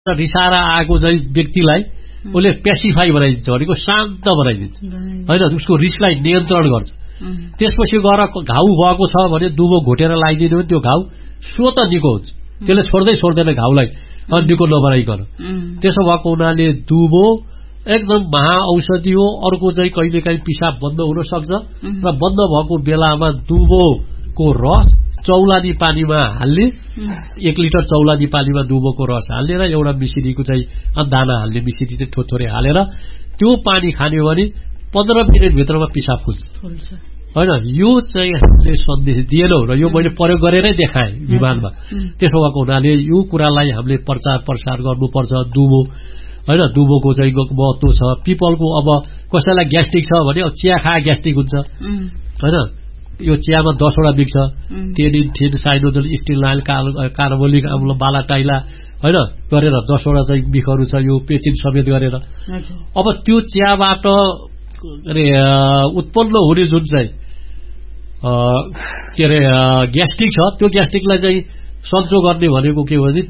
रिसाएर आएको चाहिँ व्यक्तिलाई उसले पेसिफाई बनाइदिन्छ भनेको शान्त बनाइदिन्छ हैन उसको रिसलाई नियन्त्रण गर्छ त्यसपछि गएर घाउ भएको छ भने दुबो घोटेर लगाइदिनु भने त्यो घाउ स्वत निको हुन्छ त्यसले छोड्दैन घाउलाई अनि निको नबनाइकन त्यसो भएको हुनाले दुबो एकदम महाऔषधि हो अर्को चाहिँ कहिलेकाहीँ पिसाब बन्द हुन सक्छ र बन्द भएको बेलामा दुबोको रस चौलानी पानीमा हाल्ने 1 लिटर चौलानी पानीमा दुबोको रस हालेर एउटा मिसिरीको चाहिँ दाना हाल्ने मिसिरी थोरै हालेर त्यो पानी खान्यो भने 15 मिनेट भित्रमा पिसाब फुल्छ हैन यो चाहिँ हामीले सन्देश दिएनौ र यो मैले प्रयोग गरेरै देखाएँ विमानमा त्यसो भएको हुनाले यो कुरालाई हामीले प्रचार प्रसार गर्नुपर्छ दुबो हैन दुबोको चाहिँ महत्व छ पिपलको अब कसैलाई ग्यास्ट्रिक छ भने चिया खाए ग्यास्ट्रिक हुन्छ हैन यो चियामा 10 वटा मिक्स छ टेनिन थिन साइनोजल स्टिलाइल कार्बोलिक अम्ल बालाटाइला हैन गरेर 10 वटा चाहिँ मिक्सहरु छ यो पेचिन समेत गरेर अब त्यो चियाबाट उत्पन्न हुने जुन चाहिँ ग्यास्ट्रिक छ त्यो ग्यास्ट्रिकलाई चाहिँ सन्चो गर्ने भनेको के हो भने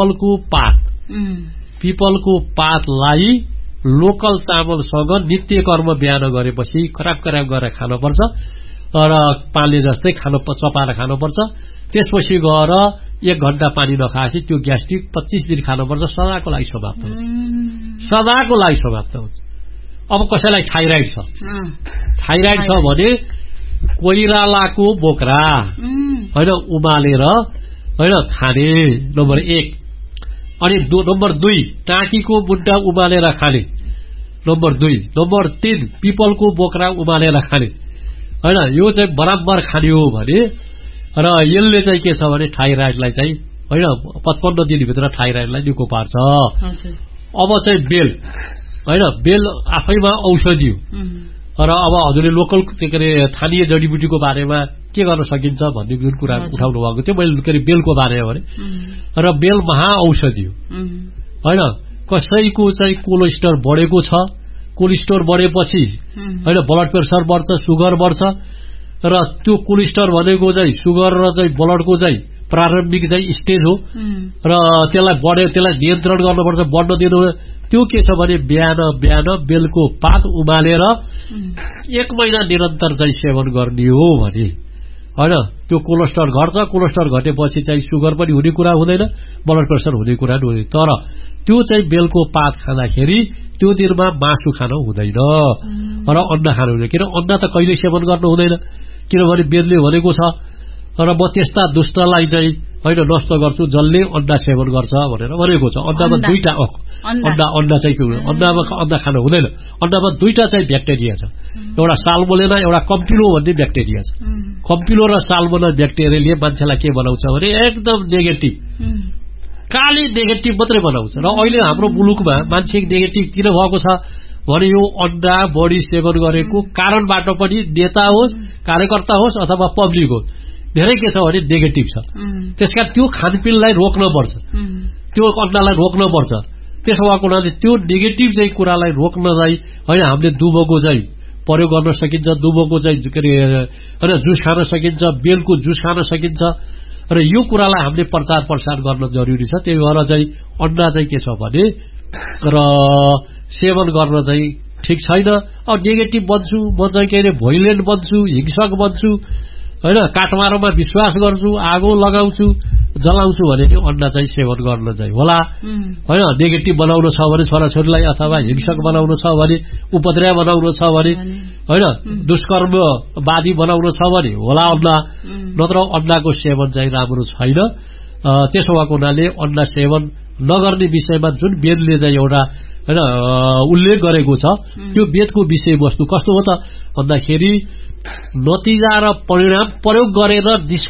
पिपलको पातलाई लोकल चामलसँग नित्य कर्म बिहान गरेपछि खराब गरेर खानुपर्छ र पाले जस्तै चपाएर खानुपर्छ त्यसपछि गएर 1 घण्टा पानी नखाएपछि त्यो ग्यास्ट्रिक 25 दिन खानुपर्छ सदाको लागि समाप्त हुन्छ अब कसैलाई थाइराइड छ भने कोइरालाको बोक्रा हैन उमालेर हैन खाने नम्बर 1 अनि नम्बर 2 टाँकीको मुन्टा उमालेर खाने नम्बर 2 नम्बर 3 पिपलको बोक्रा उमालेर खाने हैन यो चाहिँ बराबर खाने हो भने र यसले चाहिँ के छ भने थाइराइडलाई चाहिँ हैन 55 दिन भित्र थाइराइडलाई निको पार्छ अब चाहिँ बेल हैन बेल आफैमा औषधि हो र अब हजुरले लोकल स्थानीय जडीबुटीको बारेमा के गर्न सकिन्छ भन्ने जुन कुरा उठाउनु भएको थियो मैले बेलको बारेमा भने र बेल महाऔषधि हो हैन कसैको चाहिँ कोलेस्ट्रोल बढेको छ कोलेस्ट्रोल बढेपछि हैन ब्लड प्रेसर बढ्छ सुगर बढ्छ र त्यो कोलेस्ट्रोल भनेको चाहिँ सुगर र चाहिँ ब्लडको चाहिँ प्रारम्भिक चाहिँ स्टेज हो र त्यसलाई नियन्त्रण गर्नुपर्छ बढ्न दिनु त्यो के छ भने बिहान बेलको पात उमालेर 1 महिना निरन्तर चाहिँ सेवन गर्ने हो भने हैन त्यो कोलेस्ट्रोल घट्छ कोलेस्ट्रोल घटेपछि चाहिँ सुगर पनि हुने कुरा हुँदैन ब्लड प्रेसर हुने कुरा हुँदैन तर त्यो चाहिँ बेलको पात खाँदाखेरि त्यो दिनमा मासु खान हुँदैन र अन्डा खानु हुँदैन किन अन्डा त कहिले सेवन गर्नु हुँदैन किनभने वेदले भनेको छ र म त्यस्ता दुष्टलाई चाहिँ हैन नष्ट गर्छु जसले अन्डा सेवन गर्छ भनेर भनेको छ अन्डामा दुईटा अन्डा चाहिँ के हो अन्डामा अन्डा खानु हुँदैन अन्डामा दुईटा चाहिँ ब्याक्टेरिया छ एउटा साल्मोनेला एउटा कम्पिलो भन्ने ब्याक्टेरिया छ कम्पिलो र साल्मोनेला ब्याक्टेरियाले मान्छेलाई के बनाउँछ भने एकदम नेगेटिभ खाली नेगेटिभ मात्रै बनाउँछ र अहिले हाम्रो मुलुकमा मान्छे नेगेटिभ किन भएको छ भने यो अन्डा बढी सेवन गरेको कारणबाट पनि नेता होस् कार्यकर्ता होस् अथवा पब्लिक होस् धेरै के छ भने नेगेटिभ छ त्यसकारण त्यो खानपिनलाई रोक्न पर्छ त्यो अन्डालाई रोक्न पर्छ त्यसो भएको हुनाले त्यो नेगेटिभ चाहिँ कुरालाई रोक्न चाहिँ हैन हामीले दुबोको चाहिँ प्रयोग गर्न सकिन्छ दुबोको चाहिँ हैन जुस खान सकिन्छ बेलको जुस खान सकिन्छ र यो कुरालाई हामीले प्रचार प्रसार गर्न जरुरी छ त्यही भएर चाहिँ अन्डा चाहिँ के छ भने र सेवन गर्न चाहिँ ठीक छैन अब नेगेटिभ बन्छु म चाहिँ के अरे भोइलेन्ट बन्छु हिंसक बन्छु हैन काठमाडौँमा विश्वास गर्छु आगो लगाउँछु जलाउँछु भने त्यो अन्डा चाहिँ सेवन गर्न चाहिँ होला हैन नेगेटिभ बनाउन छ भने छोराछोरीलाई अथवा हिंसक बनाउन छ भने उपद्रव बनाउन छ भने हैन दुष्कर्मवादी बनाउन छ भने होला अन्डा नत्र अन्डाको सेवन चाहिँ राम्रो छैन त्यसो भएको हुनाले अन्डा सेवन नगर्ने विषयमा जुन वेदले चाहिँ एउटा हैन उल्लेख गरेको छ त्यो वेदको विषयवस्तु कस्तो हो त भन्दाखेरि नतिजा र परिणाम प्रयोग गरेर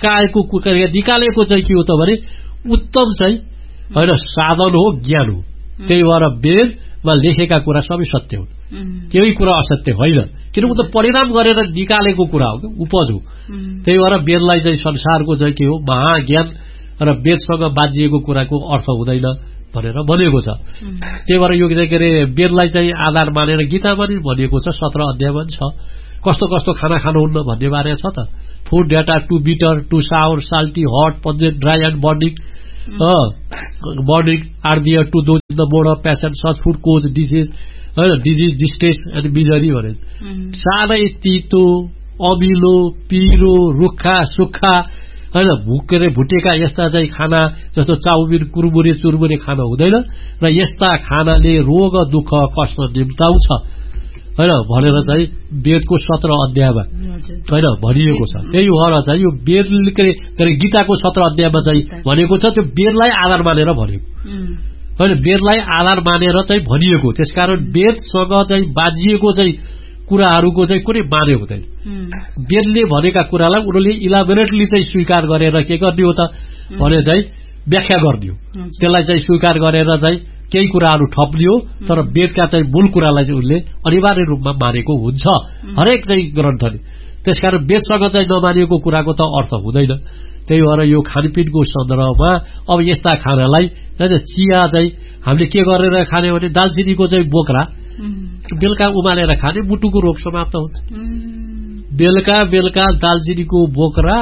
निकालेको चाहिँ के हो त भने उत्तम चाहिँ हैन साधन हो ज्ञान हो त्यही भएर वेदमा लेखेका कुरा सबै सत्य हुन् केही कुरा असत्य होइन किनभने त परिणाम गरेर निकालेको कुरा हो उपज हो त्यही भएर वेदलाई चाहिँ संसारको चाहिँ के हो महाज्ञान र वेदसँग बाजिएको कुराको अर्थ हुँदैन भनेर भनेको छ त्यही भएर यो के अरे वेदलाई चाहिँ आधार मानेर गीतामा पनि भनिएको छ 17 अध्यायमा छ कस्तो कस्तो खाना खानुहुन्न भन्ने बारे छ त food data to bitter to shower salty hot pungent dry and burning morning are their to those the mode of passion such food cause disease होइन डिजिज डिस्ट्रेस एन्ड बिजरी भने साह्रै तितो अमिलो पिरो रुखा सुक्खा होइन भुकेर भुटेका यस्ता चाहिँ खाना जस्तो चाउमिन कुरमुरे चुरमुरे खाना हुँदैन र यस्ता खानाले रोग दुःख कष्ट निम्ताउँछ होइन भनेर चाहिँ वेदको 17 अध्यायमा होइन भनिएको छ। त्यही भएर चाहिँ यो वेदले गीताको 17 अध्यायमा चाहिँ भनेको छ त्यो वेदलाई आधार मानेर भनेको होइन वेदलाई आधार मानेर चाहिँ भनिएको। त्यसकारण वेदसँग चाहिँ बाजिएको चाहिँ कुराहरूको चाहिँ कुनै माने हुँदैन। वेदले भनेका कुरालाई उनीहरूले इलाबोरेटली चाहिँ स्वीकार गरेर के गर्ने हो त भने चाहिँ व्याख्या गर्ने हो। त्यसलाई चाहिँ स्वीकार गरेर चाहिँ केही कुराहरू थप्ने हो तर वेदका चाहिँ मूल कुरालाई चाहिँ उनले अनिवार्य रूपमा मानेको हुन्छ हरेक चाहिँ ग्रन्थले। त्यसकारण वेदसँग चाहिँ नमानिएको कुराको त अर्थ हुँदैन। त्यही भएर यो खानपिनको सन्दर्भमा अब यस्ता खानालाई चिया चाहिँ हामीले के गरेर खाने भने दालचिनीको चाहिँ बोक्रा बेलुका उमालेर खाने मुटुको रोग समाप्त हुन्छ। बेलुका दालचिनीको बोक्रा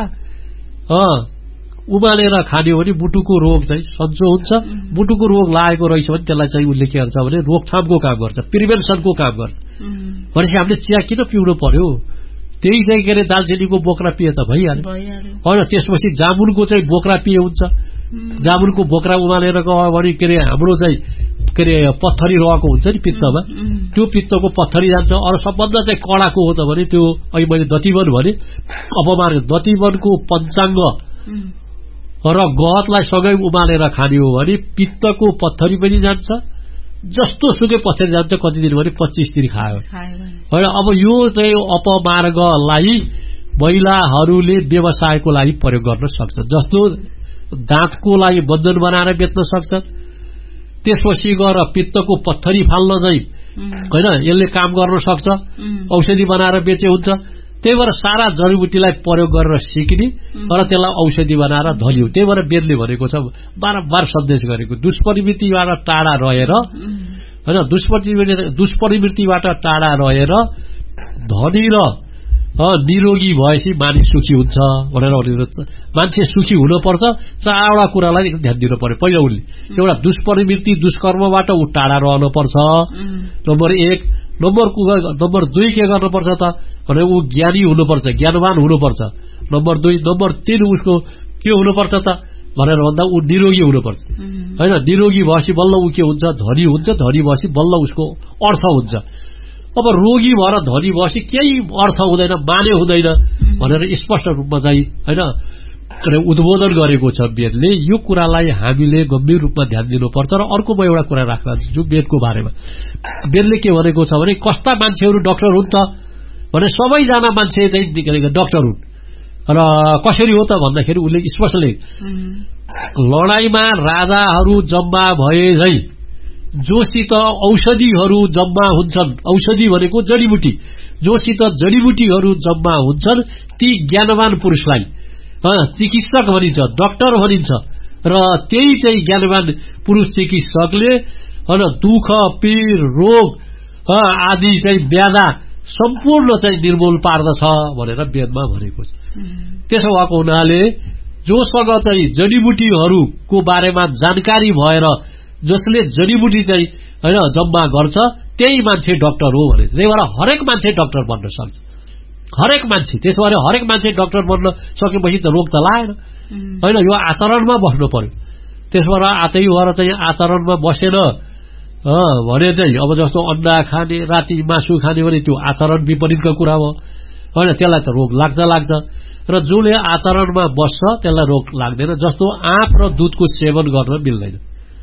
उमालेर खाने भने मुटुको रोग चाहिँ सन्चो हुन्छ। मुटुको रोग लागेको रहेछ भने त्यसलाई चाहिँ उसले के गर्छ भने रोकथामको काम गर्छ, प्रिभेन्सनको काम गर्छ। भनेपछि हामीले चिया किन पिउनु पर्यो? त्यही चाहिँ के अरे दालचिनीको बोक्रा पिए त भइहाल्यो होइन। त्यसपछि जामुनको चाहिँ बोक्रा पिए हुन्छ। जामुनको बोक्रा उमालेर गयो भने के अरे हाम्रो चाहिँ के अरे पत्थरी रहेको हुन्छ नि पित्तमा, त्यो पित्तको पत्थरी जान्छ। अरू सबभन्दा चाहिँ कडाको हो त भने त्यो अहिले मैले दतिवन भने अपमार्ग दतिवनको पञ्चाङ्ग र गहतलाई सँगै उमालेर खाने हो भने पित्तको पत्थरी पनि जान्छ। जस्तो सुकै पत्थरी जान्छ कति दिन भने 25 दिन खायो होइन। अब यो चाहिँ अपमार्गलाई महिलाहरूले व्यवसायको लागि प्रयोग गर्न सक्छन्। जस्तो दाँतको लागि व्यञ्जन बनाएर बेच्न सक्छन्। त्यसपछि गएर पित्तको पत्थरी फाल्न चाहिँ होइन यसले काम गर्न सक्छ, औषधि बनाएर बेचे हुन्छ। त्यही भएर सारा जडीबुटीलाई प्रयोग गरेर सिक्ने र त्यसलाई औषधि बनाएर धलियो। त्यही भएर वेदले भनेको छ बारम्बार सन्देश गरेको दुष्परिवृत्तिबाट टाढा रहेर होइन दुष्परिवृत्तिबाट टाढा रहेर धनी र निरोगी भएपछि मानिस सुखी हुन्छ भनेर भनेको। मान्छे सुखी हुनुपर्छ 4वटा कुरालाई ध्यान दिनु पर्यो। पहिला उनले एउटा दुष्परिवृत्ति दुष्कर्मबाट ऊ टाढा रहनुपर्छ नम्बर 1। नम्बर 2 के गर्नुपर्छ त भने ऊ ज्ञानी हुनुपर्छ, ज्ञानवान हुनुपर्छ। नम्बर 2। नम्बर 3 उसको के हुनुपर्छ त भनेर भन्दा ऊ निरोगी हुनुपर्छ होइन। निरोगी भएपछि बल्ल ऊ के हुन्छ धनी हुन्छ। धनी भएपछि बल्ल उसको अर्थ हुन्छ। अब रोगी भएर धनी भएपछि केही अर्थ हुँदैन, माने हुँदैन भनेर स्पष्ट रूपमा चाहिँ होइन उद्बोधन गरेको छ वेदले। यो कुरालाई हामीले गम्भीर रूपमा ध्यान दिनुपर्छ। र अर्को म एउटा कुरा राख्न चाहन्छु वेदको बारेमा। वेदले के भनेको छ भने कस्ता मान्छेहरू डाक्टर हुन् त भने सबैजना मान्छे चाहिँ डाक्टर हुन्। र कसरी हो त भन्दाखेरि उसले स्पष्टले लडाईँमा राजाहरू जम्मा भए झै जोसित औषधिहरू जम्मा हुन्छन्। औषधि भनेको जडीबुटी। जोसित जडीबुटीहरू जम्मा हुन्छन् ती ज्ञानवान पुरुषलाई चिकित्सक भनिन्छ, डाक्टर भनिन्छ। र त्यही चाहिँ ज्ञानवान पुरुष चिकित्सकले होइन दुःख पीड रोग आदि चाहिँ व्याधा सम्पूर्ण चाहिँ निर्मूल पार्दछ भनेर वेदमा भनेको छ। त्यसो भएको हुनाले जोसँग चाहिँ जडीबुटीहरूको बारेमा जानकारी भएर जसले जडीबुटी चाहिँ होइन जम्मा गर्छ त्यही मान्छे डाक्टर हो भने। त्यही भएर हरेक मान्छे डाक्टर बन्न सक्छ, हरेक मान्छे। त्यसो भएर हरेक मान्छे डाक्टर बन्न सकेपछि त रोग त लागेन होइन। यो आचरणमा बस्नु पर्यो। त्यसो भएर त्यही भएर चाहिँ आचरणमा बसेन भने चाहिँ अब जस्तो अन्डा खाने राति मासु खाने भने त्यो आचरण विपरीतको कुरा हो होइन। त्यसलाई त रोग लाग्छ। र जसले आचरणमा बस्छ त्यसलाई रोग लाग्दैन। जस्तो आँप र दुधको सेवन गर्न मिल्दैन।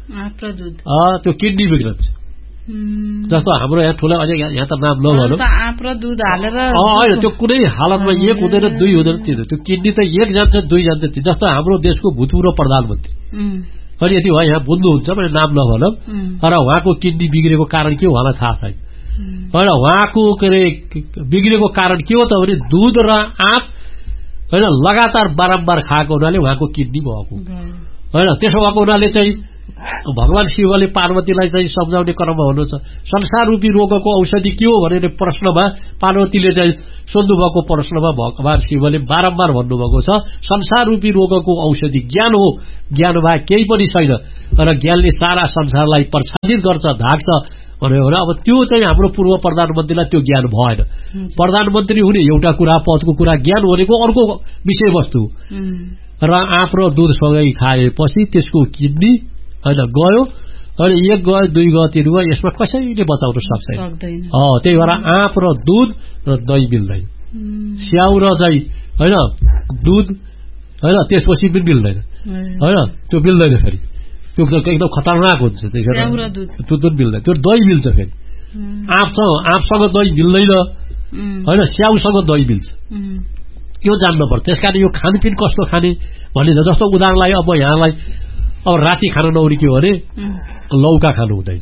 त्यो किडनी बिग्रन्छ। जस्तो हाम्रो यहाँ ठुलो अझै यहाँ त नाम नभनौँ आँप र दुध हालेर होइन त्यो कुनै हालतमा 1 हुँदैन 2 हुँदैन 3 त्यो किडनी त 1 जान्छ 2 जान्छ। जस्तो हाम्रो देशको भूतपूर्व प्रधानमन्त्री अनि यति भयो यहाँ बुझ्नुहुन्छ भने नाम नभनौँ र उहाँको किडनी बिग्रेको कारण के हो उहाँलाई थाहा छैन होइन। उहाँको के अरे बिग्रेको कारण के हो त भने दुध र आँप होइन लगातार बारम्बार खाएको हुनाले उहाँको किडनी भएको होइन। त्यसो भएको हुनाले चाहिँ भगवान शिवले पार्वतीलाई चाहिँ सम्झाउने क्रममा हुनुहुन्छ। संसार रूपी रोगको औषधि के हो भनेर प्रश्नमा पार्वतीले चाहिँ सोध्नु भएको प्रश्नमा भगवान शिवले बारम्बार भन्नुभएको छ संसार रूपी रोगको औषधि ज्ञान हो, ज्ञान बाहेक केही पनि छैन र ज्ञानले सारा संसारलाई प्रसादित गर्छ, ढाक्छ भन्यो भने अब त्यो चाहिँ हाम्रो पूर्व प्रधानमन्त्रीलाई त्यो ज्ञान भएन। प्रधानमन्त्री हुने एउटा कुरा, पदको कुरा, ज्ञान भनेको अर्को विषयवस्तु र आँप र दुध सँगै खाएपछि त्यसको किडनी होइन गयो अनि 1 गयो 2 गयो 3 गयो, यसमा कसैले बचाउन सक्दैन। त्यही भएर आँप र दुध र दही मिल्दैन, स्याउ र चाहिँ होइन दुध होइन त्यसपछि पनि मिल्दैन होइन, त्यो मिल्दैन फेरि, त्यो एकदम खतरनाक हुन्छ। दुध पनि मिल्दैन, त्यो दही मिल्छ फेरि। आँपसँग दही मिल्दैन होइन, स्याउसँग दही मिल्छ, यो जान्नुपर्छ। त्यसकारण यो खानपिन कस्तो खाने भन्ने जस्तो उदाहरणलाई अब यहाँलाई अब राति खान नहुने के भने लौका खानु हुँदैन,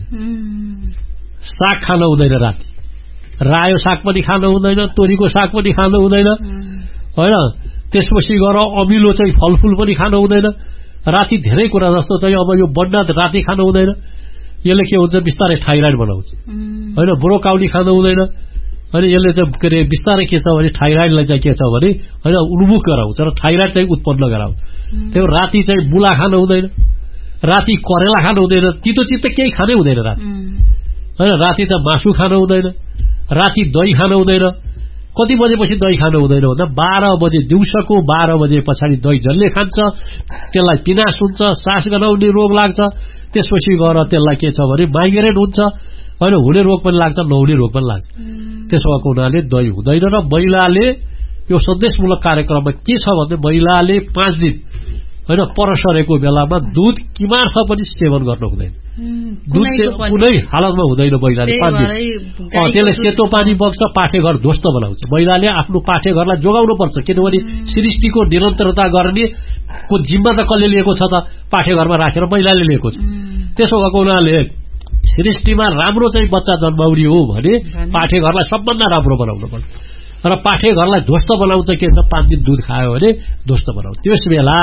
साग खान हुँदैन, राति रायो साग पनि खान हुँदैन, तोरीको साग पनि खान हुँदैन होइन। त्यसपछि गएर अमिलो चाहिँ फलफूल पनि खान हुँदैन राति। धेरै कुरा जस्तो चाहिँ अब यो बन्ना राति खान हुँदैन, यसले के हुन्छ बिस्तारै थाइराइड बनाउँछ होइन। ब्रोकाउली खान हुँदैन अनि यसले चाहिँ के अरे बिस्तारै के छ भने थाइराइडलाई चाहिँ के छ भने होइन उन्मुख गराउँछ र थाइराइड चाहिँ उत्पन्न गराउँछ। त्यो राति चाहिँ मुला खान हुँदैन, राति करेला खान हुँदैन, तितो चित्त केही खानै हुँदैन राति होइन। राति त मासु खान हुँदैन, राति दही खान हुँदैन। कति बजेपछि दही खान हुँदैन भन्दा 12 बजे, दिउँसोको 12 बजे पछाडि दही जसले खान्छ त्यसलाई पिनास हुन्छ, सास गनाउने रोग लाग्छ। त्यसपछि गएर त्यसलाई के छ भने माइग्रेन हुन्छ होइन, हुने रोग पनि लाग्छ, नहुने रोग पनि लाग्छ। त्यसो भएको हुनाले दही हुँदैन। र महिलाले यो सन्देशमूलक कार्यक्रममा के छ भने महिलाले 5 दिन होइन परसरेको बेलामा दुध किमार्थ पनि सेवन गर्नु हुँदैन। दुध कुनै हालतमा हुँदैन महिलाले 5 दिन। त्यसले सेतो पानी बग्छ, पाठेघर ध्वस्त बनाउँछ। महिलाले आफ्नो पाठेघरलाई जोगाउनु पर्छ, किनभने सृष्टिको निरन्तरता गर्ने को जिम्मा त कसले लिएको छ त? पाठेघरमा राखेर महिलाले लिएको छ। त्यसो भएको हुनाले सृष्टिमा राम्रो चाहिँ बच्चा जन्माउने हो भने पाठेघरलाई सबभन्दा राम्रो बनाउनु पर्छ र पाठेघरलाई ध्वस्त बनाउँछ के छ 5 दिन दुध खायो भने ध्वस्त बनाउँछ। त्यस बेला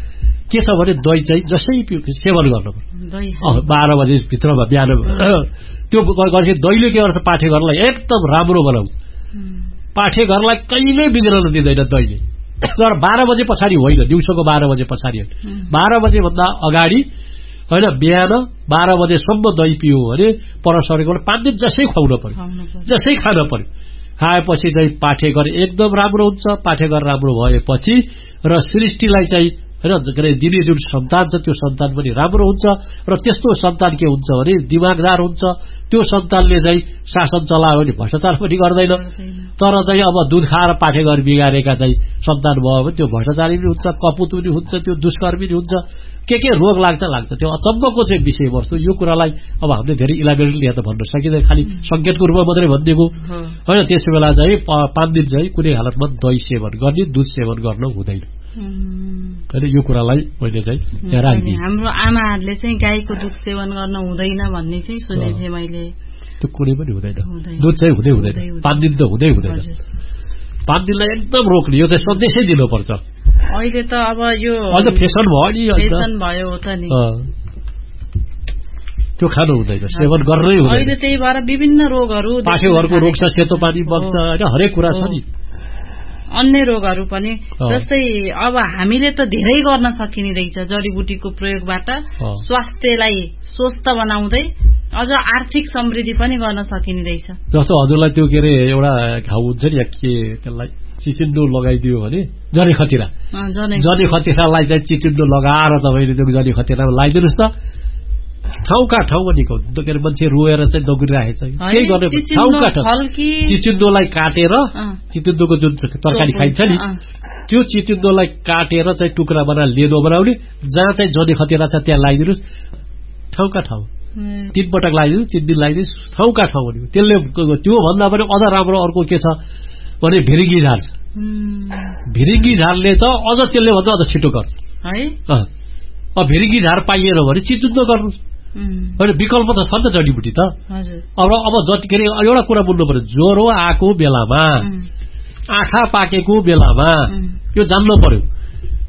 के छ भने दही चाहिँ जसै सेवन गर्नुपर्छ 12 बजे भित्रमा बिहान। त्यो गरेपछि दहीले के गर्छ पाठेघरलाई एकदम राम्रो बनाउँछ, पाठेघरलाई कहिल्यै बिग्रन दिँदैन दहीले। तर 12 बजे पछाडि होइन, दिउँसोको 12 बजे पछाडि होइन, 12 बजे भन्दा अगाडि होइन बिहान 12 बजेसम्म दही पियो भने परसरेको 5 दिन जसै खुवाउन पर्यो, जसै खान पर्यो। खाएपछि चाहिँ पाठेघर एकदम राम्रो हुन्छ। पाठेघर राम्रो भएपछि र सृष्टिलाई चाहिँ होइन दिने जुन सन्तान छ त्यो सन्तान पनि राम्रो हुन्छ र त्यस्तो सन्तान के हुन्छ भने दिमागदार हुन्छ। त्यो सन्तानले चाहिँ शासन चलायो भने भ्रष्टाचार पनि गर्दैन। तर चाहिँ अब दुध खाएर पाठेघर बिगारेका चाहिँ सन्तान भयो भने त्यो भ्रष्टाचारी पनि हुन्छ, कपुत पनि हुन्छ, त्यो दुष्कर्मी पनि हुन्छ, के रोग लाग्छ। त्यो अचम्मको चाहिँ विषयवस्तु। यो कुरालाई अब हामीले धेरै इलाबोरेटली यहाँ त भन्न सकिँदैन, खालि संकेतको रूपमा मात्रै भनिदिएको होइन। त्यसै बेला चाहिँ 5 दिन चाहिँ कुनै हालतमा दही सेवन गर्ने, दुध सेवन गर्न हुँदैन। यो कुरालाई मैले चाहिँ राखिदिएँ। हाम्रो आमाहरूले चाहिँ गाईको दुध सेवन गर्न हुँदैन भन्ने चाहिँ सुनेको थिएँ मैले। त्यो कुनै पनि हुँदैन, दुध चाहिँ हुँदैन 5 दिन त हुँदैन। 5 दिनलाई एकदम रोक्ने, यो चाहिँ सन्देशै दिनुपर्छ। अहिले त अब यो अहिले फेसन भयो नि, फेसन भयो त नि, त्यो खानु हुँदैन, सेवन गर्नै हुँदैन। अहिले त्यही भएर विभिन्न रोगहरू, पाठेघरको रोग छ, सेतो पानी बग्छ होइन, हरेक कुरा छ नि। अन्य रोगहरू पनि जस्तै अब हामीले त धेरै गर्न सकिने रहेछ जडीबुटीको प्रयोगबाट स्वास्थ्यलाई स्वस्थ बनाउँदै अझ आर्थिक समृद्धि पनि गर्न सकिने रहेछ। जस्तो हजुरलाई त्यो के अरे एउटा घाउ हुन्छ नि के त्यसलाई चिचिन्डो लगाइदियो भने जनी खतिरालाई चाहिँ चिचिन्डो लगाएर तपाईँले त्यो जनी खतिरा लगाइदिनुहोस् त, ठाउँका ठाउँमा निको के अरे मान्छे रोएर चाहिँ दौडिरहेछ। केही गर्ने ठाउँका ठाउँ चिचिन्डोलाई काटेर, चिचिन्डोको जुन तरकारी खाइन्छ नि त्यो चिचिन्डोलाई काटेर चाहिँ टुक्रा बनाएर लेदो बनाउने, जहाँ चाहिँ जनी खतिरा छ त्यहाँ लगाइदिनुहोस्। ठाउँका ठाउँ 3 पटक लगाइदिनुहोस्, 3 दिन लगाइदिनुहोस्, ठाउँका ठाउँ भनेको त्यसले त्यो भन्दा पनि अझ राम्रो अर्को के छ भने भिरिङ्गी झार छ। भिरिङ्गी झारले त अझ त्यसले भन्दा अझ छिटो गर्छ है। अब भिरिङ्गी झार पाइएन भने चिचिन्डो गर्नुहोस् होइन, विकल्प त छ नि त जडीबुटी त। अब जति के अरे एउटा कुरा बुझ्नु पर्यो, ज्वरो आएको बेलामा, आँखा पाकेको बेलामा यो जान्नु पर्यो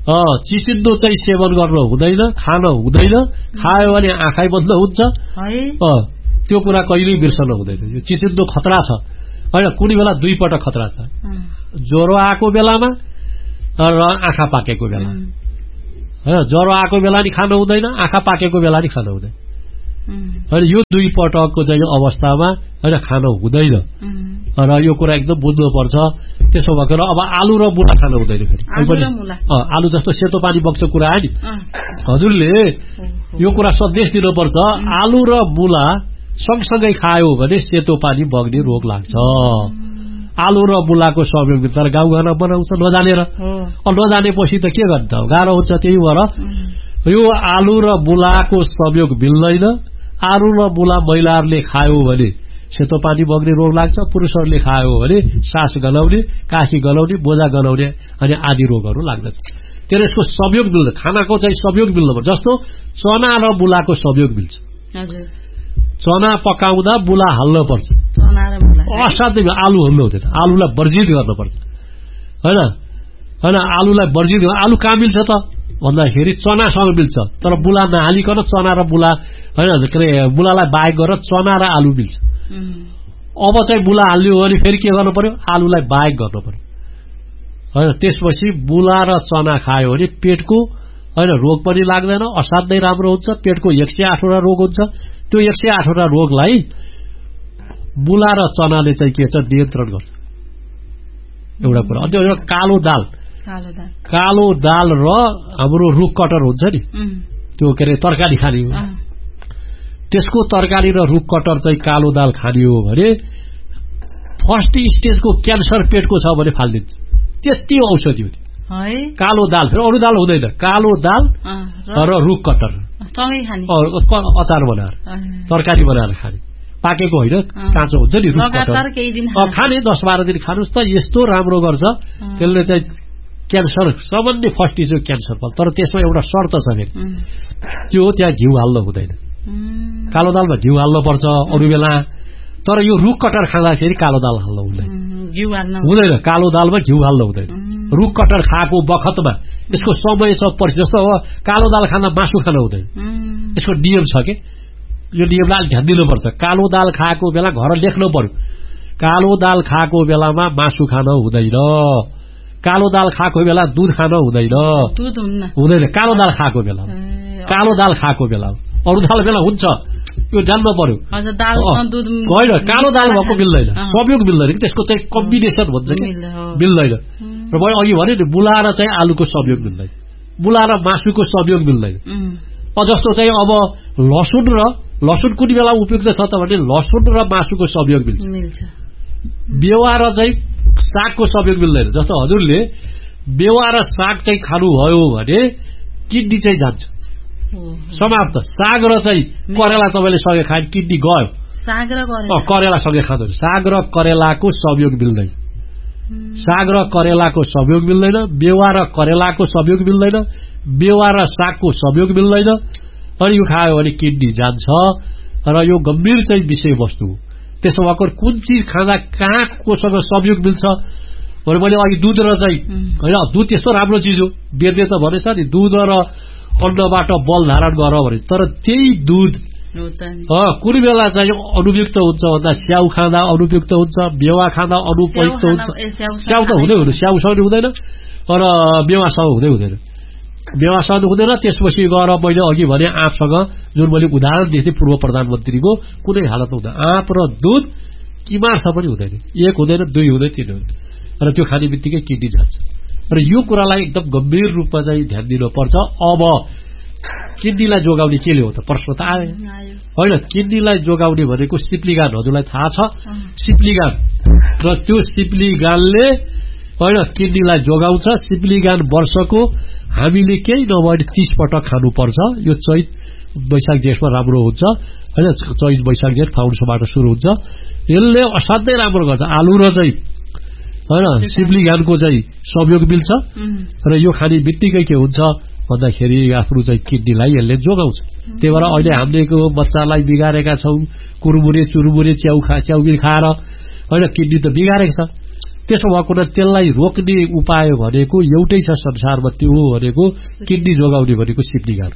चिचिन्डो चाहिँ सेवन गर्न हुँदैन, खान हुँदैन, खायो भने आँखै बन्द हुन्छ। त्यो कुरा कहिल्यै बिर्सन हुँदैन। यो चिचिन्डो खतरा छ होइन, कुनै बेला 2 पटक खतरा छ, ज्वरो आएको बेलामा र आँखा पाकेको बेला होइन। ज्वरो आएको बेला नि खानु हुँदैन, आँखा पाकेको बेला नि खानु हुँदैन होइन। यो 2 पटकको चाहिँ अवस्थामा होइन खानु हुँदैन र यो कुरा एकदम बुझ्नुपर्छ। त्यसो भएर अब आलु र मुला खानु हुँदैन फेरि। आलु जस्तो सेतो पानी बग्छ कुरा आयो नि, हजुरले यो कुरा सन्देश दिनुपर्छ। आलु र मुला सँगसँगै खायो भने सेतो पानी बग्ने रोग लाग्छ। आलु र मुलाको संयोग तर गाउँघरमा बनाउँछ नजानेर, नजानेपछि त के गर्छ, गाह्रो हुन्छ। त्यही भएर यो आलु र मुलाको संयोग मिल्दैन। आलु र मुला महिलाहरूले खायो भने सेतो पानी बग्ने रोग लाग्छ, पुरुषहरूले खायो भने सास गलाउने, काखी गलाउने, बोझा गलाउने अनि आदि रोगहरू लाग्दछ। त्यसले यसको संयोग मिल्दैन, खानाको चाहिँ संयोग मिल्दैन। जस्तो चना र मुलाको संयोग मिल्छ। चना पकाउँदा मुला हाल्न पर्छ, असाध्यै आलु हाल्नु हुँदैन। आलुलाई वर्जित गर्नुपर्छ होइन होइन। आलुलाई वर्जित, आलु कहाँ मिल्छ त भन्दाखेरि चनासँग मिल्छ, तर मुला नहालिकन चना र मुला होइन के अरे मुलालाई बाहेक गरेर चना र आलु मिल्छ। अब चाहिँ मुला हाल्यो भने फेरि के गर्नु पर्यो, आलुलाई बाहेक गर्नु पर्यो होइन। त्यसपछि मुला र चना खायो भने पेटको होइन रोग पनि लाग्दैन, असाध्यै राम्रो हुन्छ। पेटको 108वटा रोग हुन्छ, त्यो 108वटा रोगलाई मुला र चनाले चाहिँ के छ नियन्त्रण गर्छ, एउटा कुरा। अनि त्यो कालो दाल, कालो दाल र हाम्रो रुख कटर हुन्छ नि, त्यो के अरे तरकारी खाने हो, त्यसको तरकारी र रुख कटर चाहिँ कालो दाल खाने हो भने फर्स्ट स्टेजको क्यान्सर पेटको छ भने फालिदिन्छ। त्यति औषधि हो कालो दाल। फेरि अरू दाल हुँदैन, कालो दाल र रुख कटर अचार बनाएर तरकारी बनाएर खाने, पाकेको होइन काँचो हुन्छ नि रुख कटर खाने। 10-12 दिन खानुहोस् त, यस्तो राम्रो गर्छ। त्यसले चाहिँ क्यान्सर सबभन्दा फर्स्ट स्टेजको क्यान्सर फल। तर त्यसमा एउटा शर्त छ फेरि, त्यो त्यहाँ घिउ हाल्नु हुँदैन। कालो दालमा घिउ हाल्नु पर्छ अरू बेला, तर यो रुख कटर खाँदाखेरि कालो दाल हाल्नु हुँदैन। कालो दालमा घिउ हाल्नु हुँदैन। रुख कटर खाएको बखतमा यसको समय छ पछि। जस्तो अब कालो दाल खाँदा मासु खानु हुँदैन, यसको नियम छ कि यो नियमलाई ध्यान दिनुपर्छ। कालो दाल खाएको बेला घर लेख्नु पर्यो, कालो दाल खाएको बेलामा मासु खानु हुँदैन, कालो दाल खाएको बेला दुध खानु हुँदैन। कालो दाल खाएको बेला, कालो दाल खाएको बेला, अरू दाल बेला हुन्छ यो जान्नु पर्यो होइन। कालो दाल भएको मिल्दैन, संयोग मिल्दैन कि त्यसको चाहिँ कम्बिनेसन भन्छ कि मिल्दैन। र मैले अघि भने नि मुला र चाहिँ आलुको संयोग मिल्दैन, मुला र मासुको संयोग मिल्दैन। जस्तो चाहिँ अब लसुन कुनै बेला उपयुक्त छ त भने लसुन र मासुको संयोग मिल्छ। बेवा र चाहिँ सागको संयोग मिल्दैन। जस्तो हजुरले बेवा र साग चाहिँ खानुभयो भने किडनी चाहिँ जान्छ, समाप्त। साग र चाहिँ करेला तपाईँले सँगै खाए किडनी गयो, करेला सँगै खाँदैन। साग र करेलाको संयोग मिल्दैन, साग र करेलाको संयोग मिल्दैन, बेवा र करेलाको संयोग मिल्दैन, बेवा र सागको संयोग मिल्दैन। अनि यो खायो भने किडनी जान्छ र यो गम्भीर चाहिँ विषयवस्तु हो। त्यसो भएको कुन चिज खाँदा कहाँ कोसँग संयोग मिल्छ भने मैले अघि दुध र चाहिँ होइन, दुध त्यस्तो राम्रो चिज हो, वेदले त भनेछ नि दुध र अन्नबाट बल धारण गर भने। तर त्यही दुध कुनै बेला चाहिँ अनुपयुक्त हुन्छ भन्दा स्याउ खाँदा अनुपयुक्त हुन्छ, बेवा खाँदा अनुपयुक्त हुन्छ। स्याउ त हुँदै हुँदैन, स्याउसँग हुँदैन र बेवासँग हुँदैन, बेवासँग हुँदैन। त्यसपछि गएर मैले अघि भने आँपसँग, जुन मैले उदाहरण दिएँ पूर्व प्रधानमन्त्रीको, कुनै हालत हुँदैन। आँप र दुध किमार्थ पनि हुँदैन, 1 हुँदैन, 2 हुँदैन, 3 हुँदैन। र त्यो खाने बित्तिकै किडनी जान्छ। र यो कुरालाई एकदम गम्भीर रूपमा चाहिँ ध्यान दिनुपर्छ। अब किडनीलाई जोगाउने के हो त प्रश्न त आयो होइन। किडनीलाई जोगाउने भनेको सिप्लिगान, हजुरलाई थाहा छ सिप्लिगान, र त्यो सिप्लिगानले होइन किडनीलाई जोगाउँछ। सिप्लिगान वर्षको हामीले केही नभए 30 पटक खानुपर्छ। यो चैत वैशाख जेठमा राम्रो हुन्छ होइन, चैत वैशाख जेठ फाउन्डसबाट सुरु हुन्छ। यसले असाध्यै राम्रो गर्छ। आलु र चाहिँ होइन सिप्लिगानको चाहिँ संयोग मिल्छ र यो खाने बित्तिकै के हुन्छ भन्दाखेरि आफ्नो चाहिँ किडनीलाई यसले जोगाउँछ। त्यही भएर अहिले हामीको बच्चालाई बिगारेका छौँ कुरमुरे चुरमुरे च्याउबिर खाएर होइन, किडनी त बिगारेको छ। त्यसो भएको हुँदा त्यसलाई रोक्ने उपाय भनेको एउटै छ संसारमा, त्यो हो भनेको किडनी जोगाउने भनेको सिप्लिगान।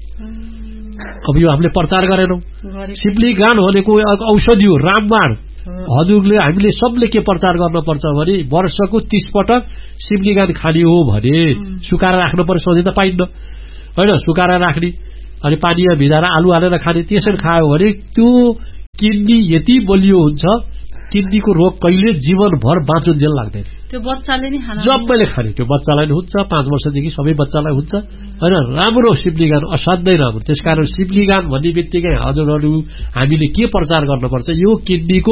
अब यो हामीले प्रचार गरेनौं। सिप्लिगान भनेको औषधि हो, रामबाण। हजुरले हामीले सबले के प्रचार गर्नुपर्छ भने वर्षको 30 पटक सिप्लिगान खाने हो भने सुकाएर राख्नु पर्छ, सधैँ त पाइन्न हैन, सुकाएर राख्ने अनि पानीमा भिजाएर आलु हालेर खाने, त्यसरी खायो भने त्यो किडनी यति बलियो हुन्छ, किडनीको रोग कहिले जीवनभर बाँचुन्जेल लाग्दैन। त्यो बच्चाले नै खाना जम्मैले खाने, त्यो बच्चालाई नै हुन्छ, 5 वर्षदेखि सबै बच्चालाई हुन्छ हैन। राम्रो सिप्लिगान, असाध्यै राम्रो। त्यसकारण सिप्लिगान भन्ने बित्तिकै हजुरहरू हामीले के प्रचार गर्नुपर्छ, यो किडनीको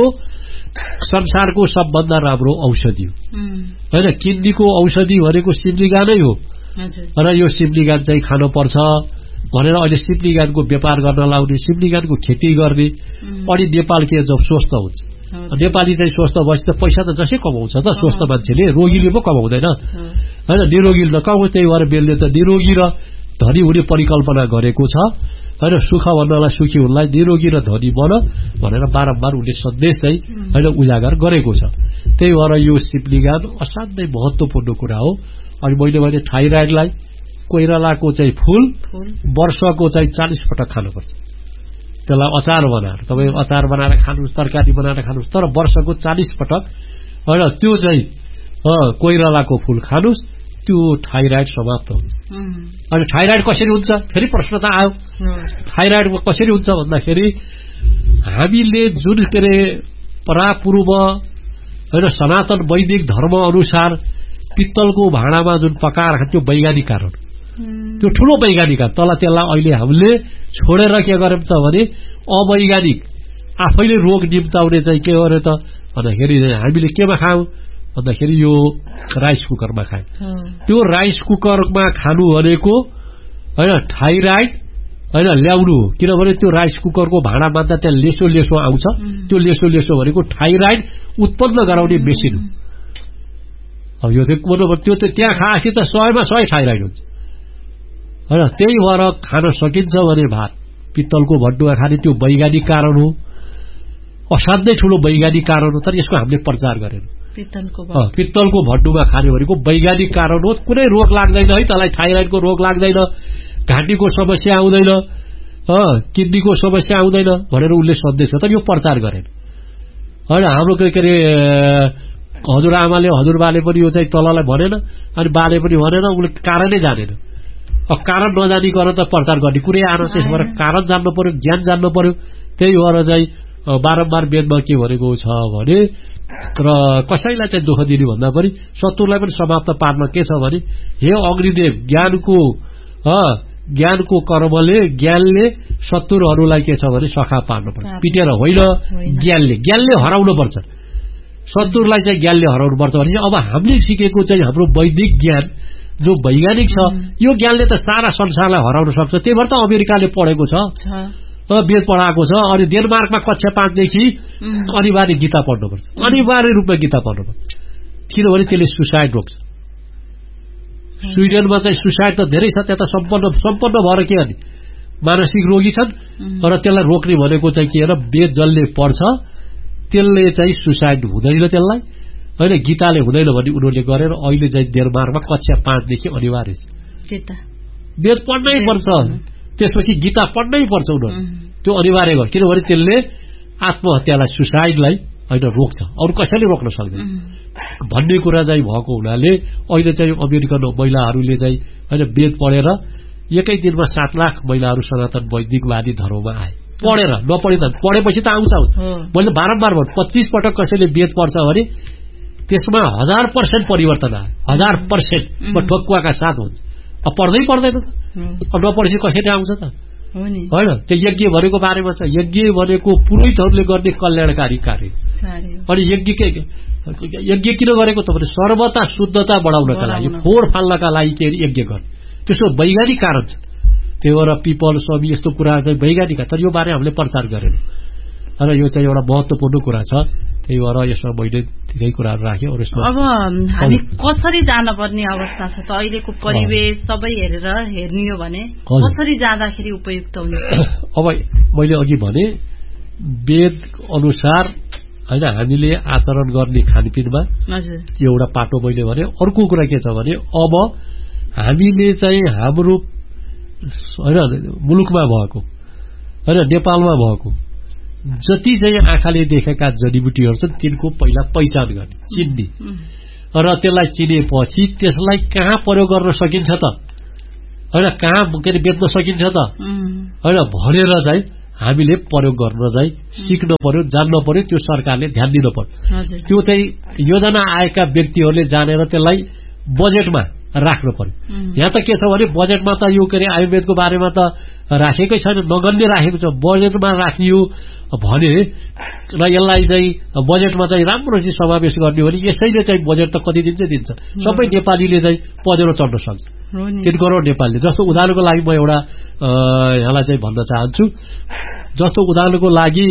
संसारको सबभन्दा राम्रो औषधि हो हैन। किडनीको औषधि भनेको सिप्लिगानै हो र यो सिप्लिगान चाहिँ खानुपर्छ भनेर अहिले सिप्लिगानको व्यापार गर्न लाउने, सिप्लिगानको खेती गर्ने। अनि नेपाल के जब स्वस्थ हुन्छ, नेपाली चाहिँ स्वस्थ भएपछि त पैसा त जसै कमाउँछ त स्वस्थ मान्छेले, रोगीले पो कमाउँदैन हैन, निरोगीले त कमाउँछ। त्यही भएर बेलले त निरोगी र धनी हुने परिकल्पना गरेको छ हैन, सुख भन्नलाई सुखी हुनलाई निरोगी र धनी बन भनेर बारम्बार उनले सन्देश चाहिँ हैन उजागर गरेको छ। त्यही भएर यो सिप्लिगान असाध्यै महत्त्वपूर्ण कुरा हो। अनि मैले भने थाइराइडलाई कोइरालाको चाहिँ फूल वर्षको चाहिँ 40 पटक खानुपर्छ। त्यसलाई अचार बनाएर तपाईँ अचार बनाएर खानुहोस्, तरकारी बनाएर खानुहोस्, तर वर्षको 40 पटक हैन त्यो चाहिँ कोइरालाको फूल खानुहोस्, त्यो थाइराइड समाप्त हुन्छ। अनि थाइराइड कसरी हुन्छ फेरि प्रश्न त आयो। थाइराइड कसरी हुन्छ भन्दाखेरि हामीले जुन के अरे परापूर्व हैन सनातन वैदिक धर्म अनुसार पित्तलको भाँडामा जुन पकाएर खान्थ्यो, वैज्ञानिक कारण, त्यो ठूलो वैज्ञानिक कारण, तल त्यसलाई अहिले हामीले छोडेर के गर्यौं त भने अवैज्ञानिक आफैले रोग निम्ताउने चाहिँ के गर्यो त भन्दाखेरि हामीले केमा खायौं भन्दाखेरि यो राइस कुकरमा खायौं। त्यो राइस कुकरमा खानु भनेको हैन थाइराइड हैन ल्याउनु हो, किनभने त्यो राइस कुकरको भाँडा मान्दा त्यहाँ लेसो लेसो आउँछ, त्यो लेसो लेसो भनेको थाइराइड उत्पन्न गराउने मेसिन हो। अब यो चाहिँ त्यो त त्यहाँ खाएपछि त 100मा 100 थाइराइड हुन्छ हैन। त्यही भएर खान सकिन्छ भने भात पित्तलको भड्डुमा खाने त्यो वैज्ञानिक कारण हो, असाध्यै ठूलो वैज्ञानिक कारण हो, तर यसको हामीले प्रचार गरेन। पित्तलको भड्डुमा खाने भनेको वैज्ञानिक कारण हो, कुनै रोग लाग्दैन है, तँलाई थाइराइडको रोग लाग्दैन, घाँटीको समस्या आउँदैन, किडनीको समस्या आउँदैन भनेर उनले सन्देश गर्छ, तर यो प्रचार गरेन हैन। हाम्रो के अरे हजुरआमाले हजुरबाले पनि यो चाहिँ तललाई भनेन अनि बाले पनि भनेन, उनले कारणै जानेन। अब कारण नजानिकन त प्रचार गर्ने कुरै आएन। त्यसो भएर कारण जान्नु पर्यो, ज्ञान जान्नु पर्यो। त्यही भएर चाहिँ बारम्बार वेदमा के भनेको छ भने र कसैलाई चाहिँ दुःख दिने भन्दा पनि शत्रुलाई पनि समाप्त पार्न के छ भने हे अग्निदेव, ज्ञानको कर्मले ज्ञानले शत्रुहरूलाई के छ भने सखा पार्नु पर्छ, पिटेर होइन, ज्ञानले हराउनु पर्छ, शत्रुलाई चाहिँ ज्ञानले हराउनु पर्छ। भने अब हामीले सिकेको चाहिँ हाम्रो वैदिक ज्ञान जो वैज्ञानिक छ, यो ज्ञानले त सारा संसारलाई हराउन सक्छ। त्यही भएर त अमेरिकाले पढेको छ, वेद पढाएको छ। अनि डेनमार्कमा कक्षा 5 देखि अनिवार्य गीता पढ्नुपर्छ, अनिवार्य रूपमा गीता पढ्नुपर्छ, किनभने त्यसले सुसाइड रोक्छ। स्विडेनमा चाहिँ सुसाइड त धेरै छ, त्यहाँ त सम्पन्न भएर के गर्ने मानसिक रोगी छन्, र त्यसलाई रोक्ने भनेको चाहिँ के हो, वेद जसले पढ्छ त्यसले चाहिँ सुसाइड हुँदैन, त्यसलाई हैन गीताले हुँदैन भन्ने उनीहरूले गरेर अहिले चाहिँ डेनमार्कमा कक्षा 5 देखि अनिवार्य छ, वेद पढ्नै पर्छ, त्यसपछि गीता पढ्नै पर्छ उनीहरू, त्यो अनिवार्य गर्छ, किनभने त्यसले आत्महत्यालाई सुसाइडलाई हैन रोक्छ, अरू कसैले रोक्न सक्दैन भन्ने कुरा चाहिँ भएको हुनाले अहिले चाहिँ अमेरिकन महिलाहरूले चाहिँ हैन वेद पढेर एकै दिनमा 7 लाख महिलाहरू सनातन वैदिकवादी धर्ममा आए। पढेर नपढे त पढेपछि त आउँछ। मैले बारम्बार भन्छु 25 पटक कसैले वेद पढ्छ भने त्यसमा 1000% परिवर्तन आयो, 1000% म ठोक्कुवाका साथ हुन्छ। अब पढ्दै पर्दैन त, अब नपढेपछि कसरी आउँछ त हैन। त्यो यज्ञ भनेको बारेमा छ, यज्ञ भनेको पुरोहितहरूले गर्ने कल्याणकारी कार्य। अनि यज्ञ किन गरेको त भने सर्वता शुद्धता बढाउनका लागि, फोड फाल्नका लागि के यज्ञ गर्ने, त्यसको वैज्ञानिक कारण छ। त्यही भएर पिपल सबै यस्तो कुरा चाहिँ वैज्ञानिक, तर यो बारे हामीले प्रचार गरेन र यो चाहिँ एउटा महत्त्वपूर्ण कुरा छ। त्यही भएर यसमा मैले धेरै कुराहरू राखेँ। अब हामी कसरी जान पर्ने अवस्था छ त अहिलेको परिवेश सबै हेरेर हेर्ने हो भने कसरी जाँदाखेरि उपयुक्त हुन्छ? अब मैले अघि भने वेद अनुसार हैन हामीले आचरण गर्ने खानपिनमा एउटा पाटो मैले भने अर्को कुरा के छ भने अब हामीले चाहिँ हाम्रो हैन मुलुकमा भएको हैन नेपालमा भएको जति चाहिँ आँखाले देखेका जडीबुटीहरू छन् तिनको पहिला पहिचान गर्ने चिन्ने र त्यसलाई चिनेपछि त्यसलाई कहाँ प्रयोग गर्न सकिन्छ त हैन कहाँ बेच्न सकिन्छ त हैन भनेर चाहिँ हामीले प्रयोग गर्न चाहिँ सिक्न पर्यो जान्न पर्यो त्यो सरकारले ध्यान दिन पर्यो त्यो चाहिँ योजना आएका व्यक्तिहरूले जानेर त्यसलाई बजेटमा राख्नु पर्यो यहाँ त के छ भने बजेटमा त यो के आयुर्वेदको बारेमा त राखेकै छैन नगन्य राखेको छ बजेटमा राखियो भने र यसलाई चाहिँ बजेटमा चाहिँ राम्रो चाहिँ समावेश गर्ने हो भने यसैले चाहिँ बजेट त कति दिन्छ सबै नेपालीले चाहिँ पजेरो चढ्न सक्छ 3 करोड नेपालीले जस्तो उदाहरणको लागि म एउटा यहाँलाई चाहिँ भन्न चाहन्छु जस्तो उदाहरणको लागि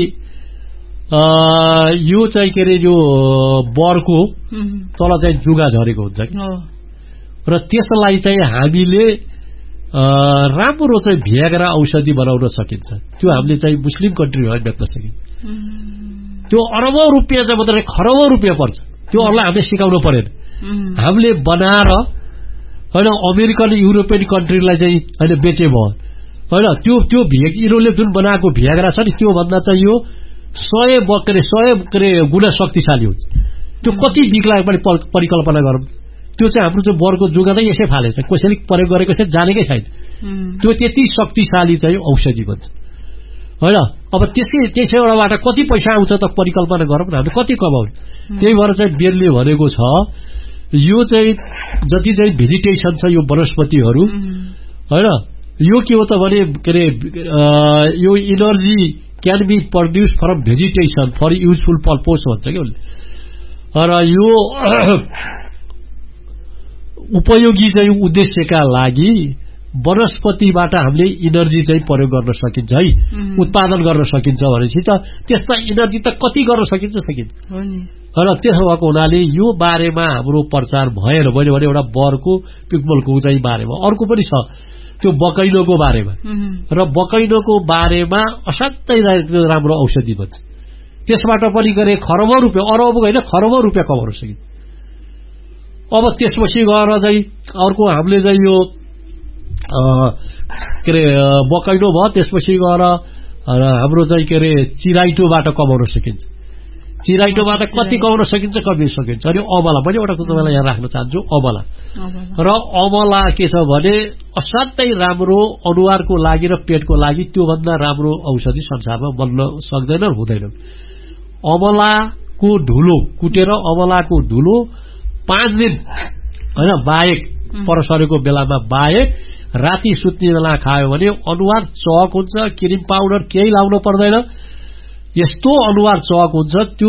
यो चाहिँ के रे यो बरको तल चाहिँ जुगा झरेको हुन्छ र त्यसलाई चाहिँ हामीले राम्रो चाहिँ भ्याग्रा औषधि बनाउन सकिन्छ त्यो हामीले चाहिँ मुस्लिम कन्ट्रीमा बेच्न सकिन्छ त्यो अरबौं रुपियाँ चाहिँ मतलब खरबौं रुपियाँ पर्छ त्यो अरूलाई हामीले सिकाउनु परेन हामीले बनाएर हैन अमेरिकन युरोपियन कन्ट्रीलाई चाहिँ हैन बेचे भयो हैन त्यो यिनीहरूले जुन बनाएको भ्याग्रा छ नि त्यो भन्दा चाहिँ यो 100 गुणा शक्तिशाली हुन्छ त्यो कति बिग्ला पनि परिकल्पना गरौँ त्यो चाहिँ हाम्रो चाहिँ बरको जुगा चाहिँ यसै फालेछ कसैले प्रयोग गरेको चाहिँ जानेकै छैन त्यो त्यति शक्तिशाली चाहिँ औषधि भन्छ हैन अब त्यसैबाट कति पैसा आउँछ त परिकल्पना गरौँ न हामीले कति कमाउने त्यही भएर चाहिँ बेलले भनेको छ यो चाहिँ जति चाहिँ भेजिटेसन छ यो वनस्पतिहरू हैन यो के हो त भने के रे यो energy can be produce from vegetation for useful purpose भन्छ के र यो उपयोगी चाहिँ उद्देश्यका लागि वनस्पतिबाट हामीले एनर्जी चाहिँ प्रयोग गर्न सकिन्छ है उत्पादन गर्न सकिन्छ भनेपछि त त्यसमा एनर्जी त कति गर्न सकिन्छ र त्यसो भएको हुनाले यो बारेमा हाम्रो प्रचार भएन मैले भने एउटा बरको पिकमलको चाहिँ बारेमा अर्को पनि छ त्यो बकैलोको बारेमा र बकैलोको बारेमा असाध्यै राम्रो औषधि भन्छ त्यसबाट पनि गरे खरबौं रुपियाँ अरबौं हैन खरबौं रुपियाँ कमाउन सकिन्छ अब त्यसपछि गएर चाहिँ अर्को हामीले चाहिँ यो के रे बकैलो भयो त्यसपछि गएर हाम्रो चाहिँ के रे चिराइटोबाट कमाउन सकिन्छ चिराइटोबाट कति कमाउन सकिन्छ कति सकिन्छ अनि अमला पनि एउटा कुरालाई यहाँ राख्न चाहन्छु अमला र अमला के छ भने असाध्यै राम्रो अनुहारको लागि र पेटको लागि त्योभन्दा राम्रो औषधि संसारमा बन्न सक्दैन हुँदैन अमलाको धुलो कुटेर अमलाको धुलो 5 दिन हैन बाहेक परसरेको बेलामा बाहेक राति सुत्ने बेला खायो भने अनुहार चहक हुन्छ क्रिम पाउडर केही लाउन पर्दैन यस्तो अनुहार चहक हुन्छ त्यो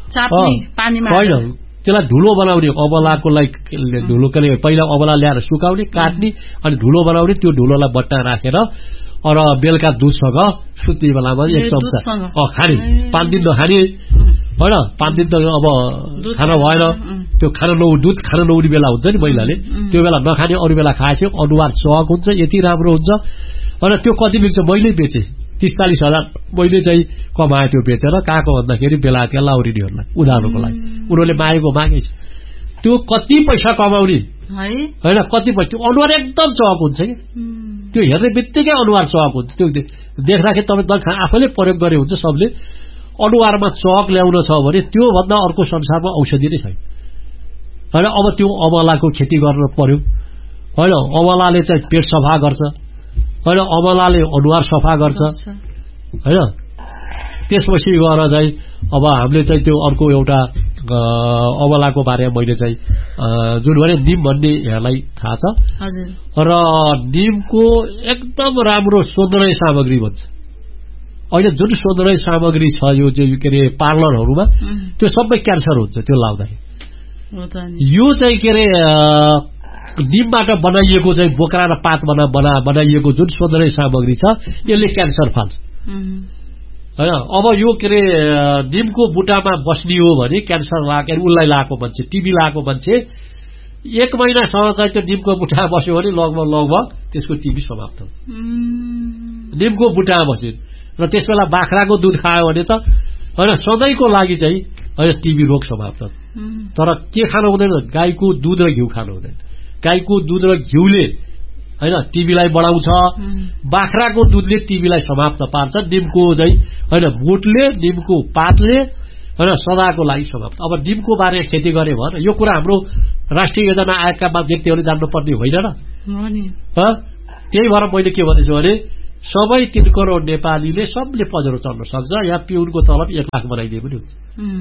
होइन त्यसलाई धुलो बनाउने अमलाको लागि धुलो के पहिला अमला ल्याएर सुकाउने काट्ने अनि धुलो बनाउने त्यो धुलोलाई बट्टा राखेर र बेलुका दुधसँग सुत्ने बेलामा 1 चम्चा खाने 5 दिन नखाने हैन 5 दिन त अब खाना भएन त्यो दुध खान नहुने बेला हुन्छ नि महिलाले त्यो बेला नखाने अरू बेला खाएपछि अनुहार चहक हुन्छ यति राम्रो हुन्छ अनि त्यो कति बिग्छ मैले बेचे 43-40 हजार मैले चाहिँ कमाए त्यो बेचेर कहाँको भन्दाखेरि बेलायतका लाउरीहरूलाई उधारोको लागि उनीहरूले मागेको मागेछ त्यो कति पैसा कमाउने हैन कति पैसा अनुहार एकदम चहक हुन्छ कि त्यो हेर्ने बित्तिकै अनुहार चहक हुन्छ त्यो देख्दाखेरि तपाईँ आफैले प्रयोग गरे हुन्छ सबले अनुहारमा चहक ल्याउन छ भने त्यो भन्दा अर्को संसारमा औषधि नै छैन हैन अब त्यो अमलाको खेती गर्न पर्यो हैन अमलाले चाहिँ पेट सफा गर्छ हैन अमलाले अनुहार सफा गर्छ हैन त्यसपछि गएर चाहिँ अब हामीले चाहिँ त्यो अर्को एउटा अमलाको बारेमा मैले चाहिँ जुन भने निम भन्ने यहाँलाई थाहा छ हजुर र निमको एकदम राम्रो सौन्दर्य सामग्री भन्छ अहिले जुन सौन्दर्य सामग्री छ यो चाहिँ के रे पार्लरहरुमा त्यो सबै क्यान्सर हुन्छ त्यो लाउँदाखेरि यो चाहिँ के रे निमबाट बनाइएको चाहिँ बोक्रा र पात बनाइएको जुन सौन्दर्य सामग्री छ यसले क्यान्सर फाल्छ हैन अब यो के रे निमको बुटामा बस्नी हो भने क्यान्सर लाग्यो उलाई लागेको मान्छे टिबी लागेको मान्छे 1 महिनासम्म चाहिँ त्यो निमको बुटामा बस्यो भने लगभग त्यसको टिबी समाप्त हुन्छ निमको बुटामा बस्यो र त्यसबेला बाख्राको दूध खायो भने त होइन सधैँको लागि चाहिँ होइन टिबी रोग समाप्त। तर के खानु हुँदैन, गाईको दुध र घिउ खानु हुँदैन। गाईको दुध र घिउले होइन टिबीलाई बढाउँछ, बाख्राको दुधले टिबीलाई समाप्त पार्छ, निमको चाहिँ होइन बोटले निमको पातले होइन सदाको लागि समाप्त। अब निमको बारेमा खेती गरे भने यो कुरा हाम्रो राष्ट्रिय योजना आयोगका व्यक्तिहरूले जान्नुपर्ने होइन र? त्यही भएर मैले के भनेछु भने सबै 3 करोड नेपालीले सबले पजेरो चल्न सक्छ। यहाँ पिउनको तलब 1 लाख बनाइदिए पनि हुन्छ।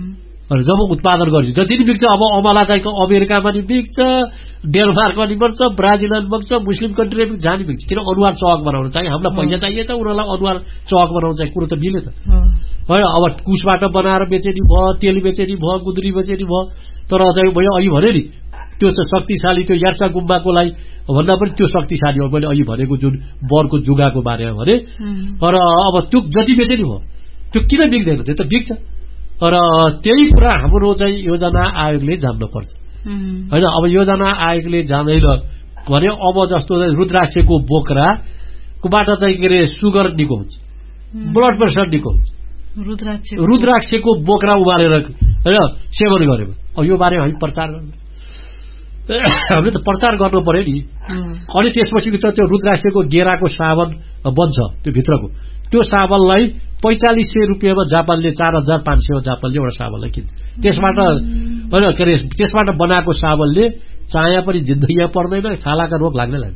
जब उत्पादन गर्छु जति नि बिक्छ, अब अमला चाहिँ अमेरिकामा नि बिक्छ, डेनमार्कमा नि बन्छ, ब्राजिलमा नि बन्छ, मुस्लिम कन्ट्रीमा जहाँ नि बिक्छ। किन अनुहार चौक बनाउनु चाहिँ हामीलाई पैसा चाहिएछ, उनीहरूलाई अनुहार चौक बनाउनु चाहिँ कुरो त मिले त होइन। अब कुसबाट बनाएर बेचेनी भयो, तेल बेचेनी भयो, गुन्द्री बेचेनी भयो। तर चाहिँ मैले अघि भने नि त्यो शक्तिशाली त्यो यार्सा गुम्बाको लागि भन्दा पनि त्यो शक्तिशाली हो। मैले अघि भनेको जुन बरको जुगाको बारेमा भने, तर अब त्यो जति बेचेनी भयो त्यो किन बिग्दैन, त्यो त बिग्छ। तर त्यही कुरा हाम्रो चाहिँ योजना आयोगले जान्नुपर्छ होइन। अब योजना आयोगले जान्दैन भने अब जस्तो रुद्राक्षको बोक्राकोबाट चाहिँ के अरे सुगर निको हुन्छ, ब्लड प्रेसर निको हुन्छ। रुद्राक्षको बोक्रा उमालेर होइन सेवन गरेको। अब यो बारेमा हामी प्रचार गर्नु, हामीले त प्रचार गर्नु पर्यो नि। अनि त्यसपछि त्यो रुद्राक्षको गेराको साबन बन्छ, त्यो भित्रको त्यो साबनलाई 4500 रुपियाँमा जापानले 4500 जापानले एउटा साबनलाई किन्छ। त्यसबाट होइन के अरे त्यसबाट बनाएको साबनले चाया पनि जिन्दगीमा पर्दैन, छालाका रोग लाग्ने लाग्दैन।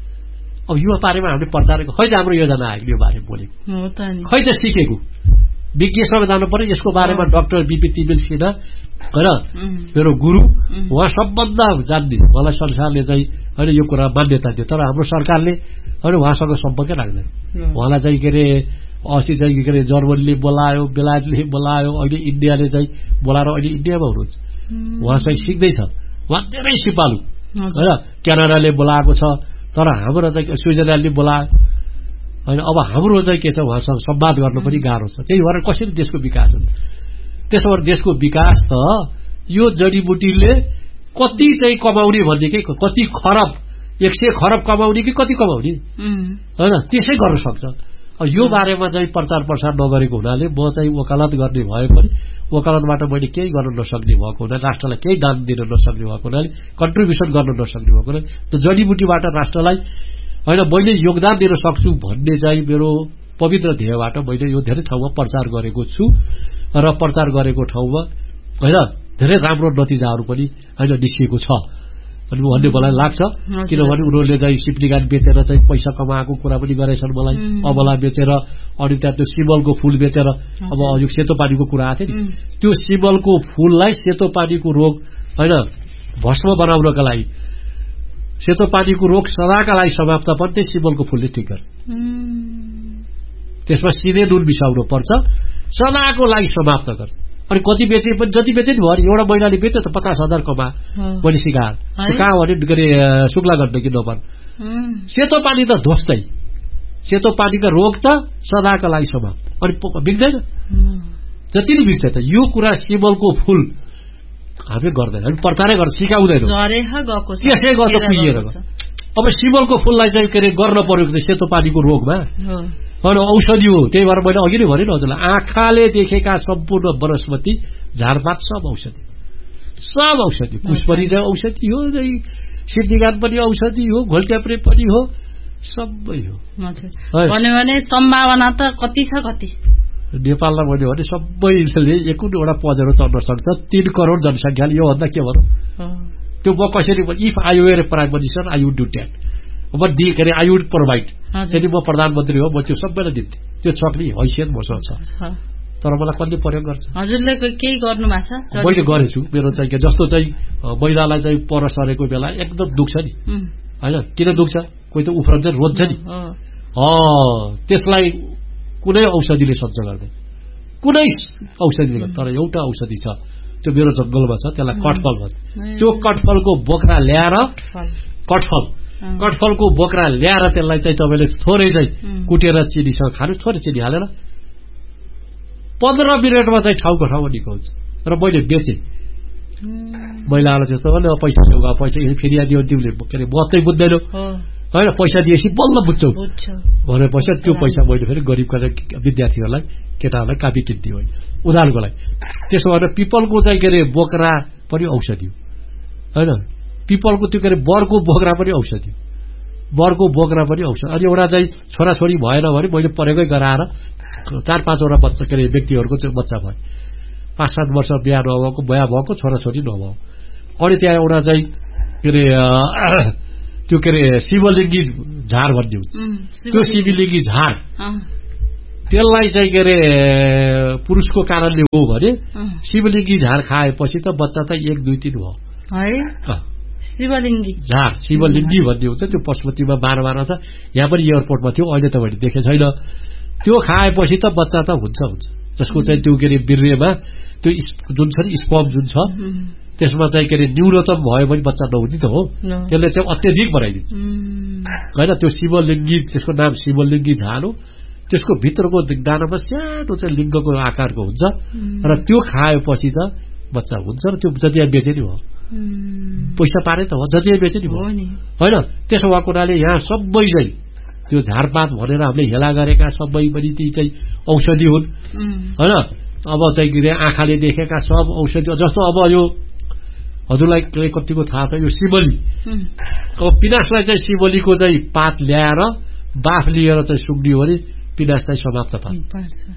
अब यो बारेमा हामीले प्रचार खै त हाम्रो योजना आयो यो बारेमा बोलेको खै त सिकेको। विज्ञसँग जानु पर्यो यसको बारेमा। डाक्टर बीपी तिमिल सिन्हा होइन मेरो गुरु, उहाँ सबभन्दा जान्ने, मलाई संसारले चाहिँ होइन यो कुरा मान्यता दियो। तर हाम्रो सरकारले होइन उहाँसँग सम्पर्कै राख्दैन। उहाँलाई चाहिँ के अरे 80 चाहिँ के अरे जर्मनीले बोलायो, बेलायतले बोलायो, अहिले इन्डियाले चाहिँ बोलाएर अहिले इन्डियामा हुनुहुन्छ। उहाँ चाहिँ सिक्दैछ, उहाँ धेरै सिपालु होइन। क्यानाडाले बोलाएको छ, तर हाम्रो चाहिँ स्विजरल्यान्डले बोलायो होइन। अब हाम्रो चाहिँ के छ उहाँसँग संवाद गर्नु पनि गाह्रो छ। त्यही भएर कसरी देशको विकास हुन्छ? त्यसो भएर देशको विकास त यो जडीबुटीले कति चाहिँ कमाउने भन्ने कि कति खरब 100 खरब कमाउने कि कति कमाउने होइन त्यसै गर्न सक्छ। यो बारेमा चाहिँ प्रचार प्रसार नगरेको हुनाले म चाहिँ वकालत गर्ने भए पनि वकालतबाट मैले केही गर्न नसक्ने भएको हुनाले, राष्ट्रलाई केही दान दिन नसक्ने भएको हुनाले, कन्ट्रिब्युसन गर्न नसक्ने भएको हुनाले त्यो जडीबुटीबाट राष्ट्रलाई होइन मैले योगदान दिन सक्छु भन्ने चाहिँ मेरो पवित्र ध्येयबाट मैले यो धेरै ठाउँमा प्रचार गरेको छु। र प्रचार गरेको ठाउँमा होइन धेरै राम्रो नतिजाहरू पनि होइन निस्किएको छ अनि भन्ने मलाई लाग्छ। किनभने उनीहरूले चाहिँ सिप्लिगान बेचेर चाहिँ पैसा कमाएको कुरा पनि गरेछन् मलाई, अमला बेचेर, अनि त्यहाँ त्यो सिमलको फूल बेचेर। अब अझ सेतो पानीको कुरा आएको थियो नि, त्यो सिमलको फूललाई सेतो पानीको रोग होइन भस्म बनाउनका लागि, सेतो पानीको रोग सदाका लागि समाप्त पनि त्यही सिमलको फूलले ठिक गर्छ। त्यसमा सिधै नुन मिसाउनु पर्छ, सदाको लागि समाप्त गर्छ। अनि कति बेचे पनि जति बेचे नि भयो एउटा महिनाले बेच्यो त 50,000 कमा मैले सिकाएर कहाँ भने के अरे शुक्ला गण्डकी नभन। सेतो पानी त ध्वस्तै, सेतो पानीका रोग त सदाका लागि समाप्त अनि बिग्दैन जति नै बिग्छ। त यो कुरा सिमलको फूल हामीले गर्दैन, हामी प्रचारै गरेर सिकाउँदैन, त्यसै गर्छ पुगेर। अब सिमलको फूललाई चाहिँ के अरे गर्न पर्यो सेतो पानीको रोगमा होइन औषधि हो। त्यही भएर मैले अघि नै भने नि हजुरलाई, आँखाले देखेका सम्पूर्ण वनस्पति झारपात सब औषधि, सब औषधि। कुशपरी चाहिँ औषधि हो, चाहिँ सिद्धिगान पनि औषधि हो, घोल्ट्याप्रे पनि हो, सबै हो। भने सम्भावना त कति छ कति नेपाललाई भन्यो भने सबैले एकवटा पजेरो चल्न सक्छ। 3 करोड जनसङ्ख्याले योभन्दा के भनौँ। त्यो म कसरी if I were prime minister I would do that. अब के अरे आई वुड प्रोभाइड, यदि म प्रधानमन्त्री हो म त्यो सबैलाई दिन्थे। त्यो सक्ने हैसियत मसँग छ, तर मलाई कसले प्रयोग गर्छ। हजुरले केही गर्नु भएको छ? मैले गरेछु। मेरो चाहिँ जस्तो चाहिँ महिलालाई चाहिँ पर सरेको बेला एकदम दुख्छ नि होइन, किन दुख्छ, कोही त उफ्रन्छ रोज्छ नि, त्यसलाई कुनै औषधिले सञ्च गर्दैन, कुनै औषधिले। तर एउटा औषधि छ त्यो मेरो जंगलमा छ, त्यसलाई कटफल भन्छ। त्यो कटफलको बोक्रा ल्याएर, कटफलको बोक्रा ल्याएर त्यसलाई चाहिँ तपाईँले थोरै चाहिँ कुटेर चिनीसँग खानु, थोरै चिनी हालेर 15 मिनटमा चाहिँ ठाउँको ठाउँमा निको हुन्छ। र मैले बेचेँ महिलाहरूलाई त्यस्तो भने पैसा ल्याउगा पैसा फेरि दियो तिमीले के अरे मत्तै बुझ्दैनौ होइन पैसा दिएपछि बल्ल बुझ्छौ भनेपछि त्यो पैसा मैले फेरि गरिब विद्यार्थीहरूलाई केटाहरूलाई कापी किन्थ्यो होइन उधारको लागि। त्यसो भएर पिपलको चाहिँ के अरे बोक्रा पनि औषधि हो होइन, पिपलको त्यो के अरे बरको बोक्रा पनि औषधि, बरको बोक्रा पनि औषधि। अनि एउटा चाहिँ छोराछोरी भएन भने मैले परेकै गराएर 4-5 वटा बच्चा के अरे व्यक्तिहरूको त्यो बच्चा भयो, 5-7 वर्ष बिहा नभएको बिहा भएको छोराछोरी नभएको। अनि त्यहाँ एउटा चाहिँ के अरे त्यो के अरे शिवलिङ्गी झार भन्ने हुन्छ, त्यो शिवलिङ्गी झार त्यसलाई चाहिँ के अरे पुरुषको कारणले हो भने शिवलिङ्गी झार खाएपछि त बच्चा त 1, 2, 3 भयो है। शिवलिङ्गी झार शिवलिङ्गी भन्ने हुन्छ, त्यो पशुपतिमा 12 छ, यहाँ पनि एयरपोर्टमा थियो, अहिले त मैले देखेको छैन। त्यो खाएपछि त बच्चा त हुन्छ जसको चाहिँ त्यो के अरे वीर्यमा त्यो जुन छ नि स्पर्म जुन छ त्यसमा चाहिँ के अरे न्यूनतम भयो भने बच्चा नहुने त हो, त्यसले चाहिँ अत्यधिक बनाइदिन्छ होइन। त्यो शिवलिङ्गी, त्यसको नाम शिवलिङ्गी झार हो। त्यसको भित्रको दानामा सानो चाहिँ लिङ्गको आकारको हुन्छ र त्यो खाएपछि त बच्चा हुन्छ र त्यो जति बेचे नि भयो, पैसा पारे त हो, जति बेचे नि भयो होइन। त्यसो भएको हुनाले यहाँ सबै चाहिँ त्यो झारपात भनेर हामीले हेला गरेका सबै पनि ती चाहिँ औषधि हुन् होइन। अब चाहिँ आँखाले देखेका सब औषधि, जस्तो अब यो हजुरलाई कतिको थाहा छ यो सिमली, अब पिनासलाई चाहिँ सिमलीको चाहिँ पात ल्याएर बाफ लिएर चाहिँ सुक्दियो भने पिनास चाहिँ समाप्त पार्छ।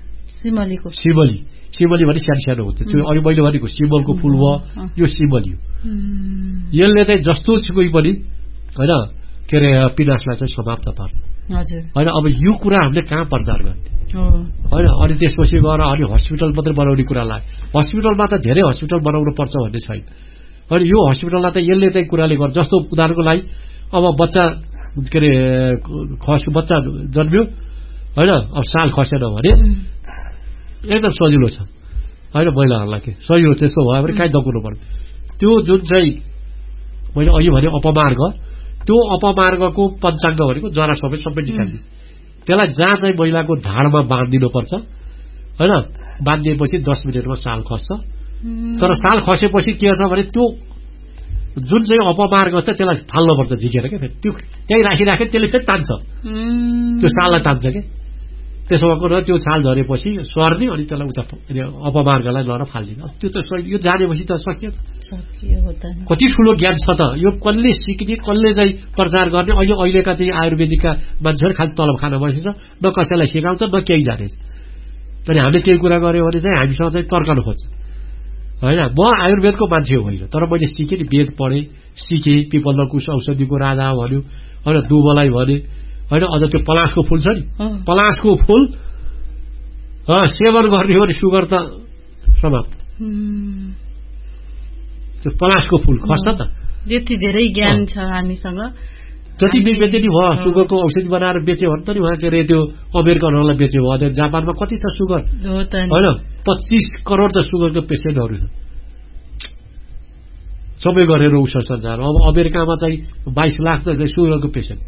सिमली भने सानो हुन्छ, त्यो अहिले मैले भनेको सिमलको फूल भयो, यो सिमली हो। यसले चाहिँ जस्तो कोही पनि होइन के अरे पिनासलाई चाहिँ समाप्त पार्छ होइन। अब यो कुरा हामीले कहाँ प्रचार गर्ने होइन। अनि त्यसपछि गएर अनि हस्पिटल मात्रै बनाउने कुरा लाग्यो, हस्पिटलमा त धेरै हस्पिटल बनाउनु पर्छ भन्ने छैन। अनि यो हस्पिटललाई त यसले चाहिँ कुराले गर्छ, जस्तो उदाहरणको लागि अब बच्चा के अरे बच्चा जन्मियो होइन, अब साल खसेन भने एकदम सजिलो छ होइन महिलाहरूलाई, के सजिलो त्यस्तो भयो भने कहीँ दकुनु पर्ने। त्यो जुन चाहिँ मैले अघि भने अपमार्ग, त्यो अपमार्गको पञ्चाङ्ग भनेको जरा सबै निकाल्ने, त्यसलाई जहाँ चाहिँ महिलाको ढाडमा बाँधिदिनुपर्छ होइन। बाँधिदिएपछि 10 मिनटमा साल खस्छ। तर साल खसेपछि के छ भने त्यो जुन चाहिँ अपमार्ग छ त्यसलाई फाल्नुपर्छ झिकेर क्या, फेरि त्यो त्यहीँ राखिराखे त्यसले फेरि तान्छ, त्यो साललाई तान्छ क्या। त्यसो भएको र त्यो साल झरेपछि सर्ने अनि त्यसलाई उता अपमार्गलाई लगेर फालिदिने। त्यो त यो जानेपछि त सकियो, कति ठुलो ज्ञान छ त यो, कसले सिक्ने कसले चाहिँ प्रचार गर्ने। अहिलेका चाहिँ आयुर्वेदिकका मान्छेहरू खालि तलब खान बसेछ, न कसैलाई सिकाउँछ न केही जानेछ। अनि हामीले केही कुरा गऱ्यो भने चाहिँ हामीसँग चाहिँ तर्कन खोज्छ होइन। म आयुर्वेदको मान्छे होइन, तर मैले सिकेँ नि, वेद पढेँ, सिकेँ, पिपलकुश औषधिको राजा भन्यो होइन, दुबलाई भने होइन। अझ त्यो पलासको फूल छ नि, पलासको फूल सेवन गर्ने हो भने सुगर त समाप्त। त्यो पलासको फूल खस्छ त, जति धेरै ज्ञान छ हामीसँग जति बेचे नि भयो। सुगरको औषधि बनाएर बेच्यो भने त नि उहाँ के अरे त्यो अमेरिकनहरूलाई बेच्यो भयो। जापानमा कति छ सुगर होइन, 25 करोड त सुगरको पेसेन्टहरू छ सबै गरेर उस संसार। अब अमेरिकामा चाहिँ 22 लाख त सुगरको पेसेन्ट,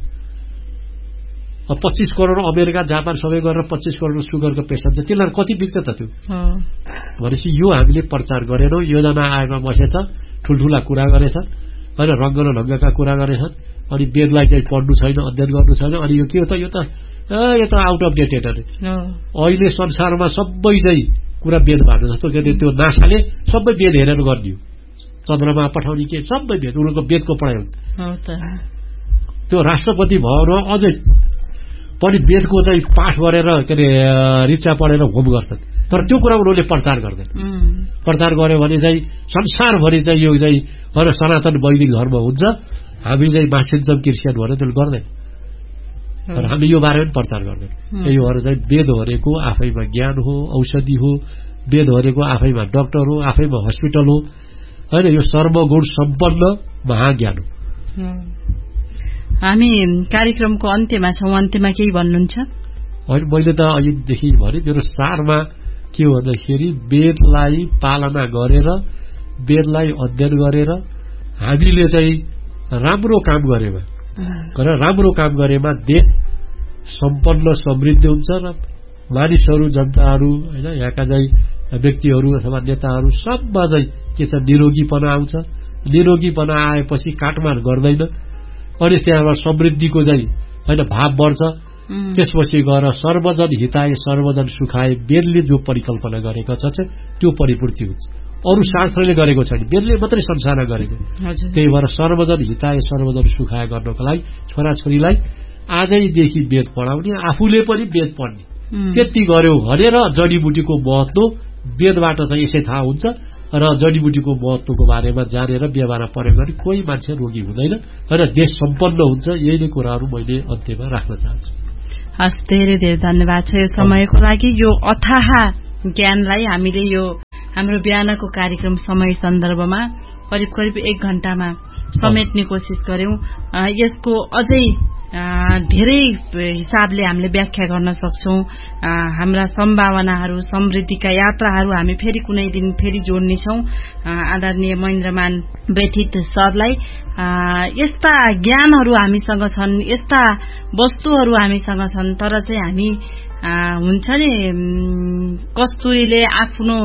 25 करोड अमेरिका जापान सबै गरेर 25 करोड सुगरको पेसेन्ट छ। त्यसलाई कति बिग्छ त त्यो भनेपछि यो हामीले प्रचार गरेनौँ। योजना आयोगमा बसेछ, ठुल्ठुला कुरा गरेछ होइन, रङ्ग र ढङ्गका कुरा गरेछन्। अनि वेदलाई चाहिँ पढ्नु छैन, अध्ययन गर्नु छैन। अनि यो के हो त, यो त आउट अफ डेटेड अरे। अहिले संसारमा सबै चाहिँ कुरा वेद भएको जस्तो के त्यो नासाले सबै वेद हेरेर गर्ने हो, चन्द्रमा पठाउने के सबै वेद, उनीहरूको वेदको पढाइ हुन्छ। त्यो राष्ट्रपति भवन अझै पनि वेदको चाहिँ पाठ गरेर के अरे ऋचा पढेर होम गर्छन्, तर त्यो कुरा उनीहरूले प्रचार गर्दैन। प्रचार गर्यो भने चाहिँ संसारभरि चाहिँ यो चाहिँ सनातन वैदिक धर्म हुन्छ, हामी चाहिँ मासिन्छौँ क्रिस्चियन भनेर त्यसले गर्दैन। तर हामी यो बारेमा प्रचार गर्दैन। यही भएर चाहिँ वेद भनेको आफैमा ज्ञान हो, औषधि हो, वेद भनेको आफैमा डाक्टर हो, आफैमा हस्पिटल हो होइन। यो सर्वगुण सम्पन्न महाज्ञान हो। हामी कार्यक्रमको अन्त्यमा छौँ, अन्त्यमा केही भन्नुहुन्छ? होइन, मैले त अहिलेदेखि भने मेरो सारमा के हो भन्दाखेरि वेदलाई पालना गरेर, वेदलाई अध्ययन गरेर हामीले चाहिँ राम्रो काम गरेमा देश सम्पन्न समृद्ध हुन्छ र मानिसहरू, जनताहरू होइन, यहाँका चाहिँ व्यक्तिहरू अथवा नेताहरू सबमा चाहिँ के छ निरोगीपना आउँछ। निरोगीपना आएपछि काटमार गर्दैन, अनि त्यहाँबाट समृद्धिको चाहिँ हैन भाव बढ्छ। त्यसपछि गएर सर्वजन हिताय सर्वजन सुखाय बेदले जो परिकल्पना गरेको छ त्यो परिपूर्ति हुन्छ। अरू शास्त्रले गरेको छैन, बेदले मात्रै संसारमा गरेको। त्यही भएर सर्वजन हिताय सर्वजन सुखाय गर्नको लागि छोराछोरीलाई आजैदेखि वेद पढाउने, आफूले पनि वेद पढ्ने, त्यति गर्यो भने र जडीबुटीको महत्व वेदबाट चाहिँ यसै थाहा हुन्छ र जडीबुटीको महत्वको बारेमा जानेर व्यवहारमा प्रयोग गर्ने कोही मान्छे रोगी हुँदैन र देश सम्पन्न हुन्छ। यही नै कुराहरू मैले अन्त्यमा राख्न चाहन्छु। हस्, धेरै धेरै धन्यवाद छ यो समयको लागि। यो अथाह ज्ञानलाई हामीले यो हाम्रो बिहानको कार्यक्रम समय सन्दर्भमा करिब करिब 1 घण्टामा समेट्ने कोसिस गर्यौं। यसको अझै धेरै हिसाबले हामीले व्याख्या गर्न सक्छौं। हाम्रा सम्भावनाहरू, समृद्धिका यात्राहरू हामी फेरि कुनै दिन फेरि जोड्नेछौं। आदरणीय महेन्द्रमान व्यथित सरलाई यस्ता ज्ञानहरू हामीसँग छन्, यस्ता वस्तुहरू हामीसँग छन्, तर चाहिँ हामी हुन्छ नि कस्तुरीले आफ्नो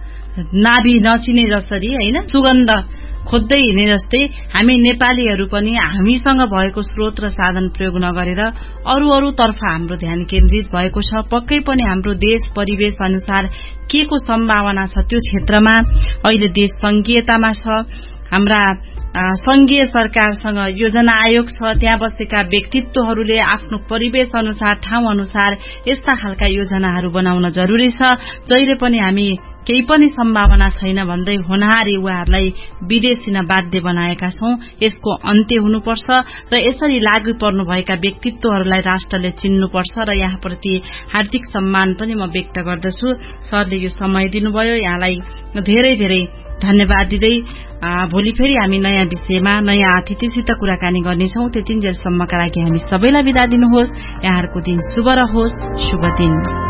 नाभि नचिने जसरी हैन सुगन्ध खोज्दै हिँड्ने जस्तै हामी नेपालीहरू पनि हामीसँग भएको स्रोत र साधन प्रयोग नगरेर अरू तर्फ हाम्रो ध्यान केन्द्रित भएको छ। पक्कै पनि हाम्रो देश परिवेश अनुसार के को सम्भावना छ त्यो क्षेत्रमा अहिले देश संघीयतामा छ। हाम्रा संघीय सरकारसँग योजना आयोग छ, त्यहाँ बसेका व्यक्तित्वहरूले आफ्नो परिवेश अनुसार ठाउँ अनुसार यस्ता खालका योजनाहरू बनाउन जरुरी छ। जहिले पनि हामी केही पनि सम्भावना छैन भन्दै होनहार युवाहरूलाई विदेश लिन बाध्य बनाएका छौं। यसको अन्त्य हुनुपर्छ र यसरी लागू पर्नुभएका व्यक्तित्वहरूलाई राष्ट्रले चिन्नुपर्छ र यहाँप्रति हार्दिक सम्मान पनि म व्यक्त गर्दछु। सरले यो समय दिनुभयो, यहाँलाई धेरै धेरै धन्यवाद दिँदै भोलि फेरि हामी नयाँ विषयमा नयाँ अतिथिसित कुराकानी गर्नेछौं। त्यतिन्जेलसम्मका लागि हामी सबैलाई बिदा दिनुहोस्। यहाँहरूको दिन शुभ रहोस्। शुभ दिन।